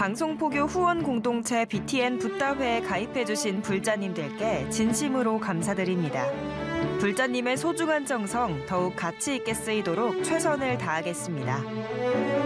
방송포교 후원 공동체 BTN 붓다회에 가입해주신 불자님들께 진심으로 감사드립니다. 불자님의 소중한 정성 더욱 가치 있게 쓰이도록 최선을 다하겠습니다.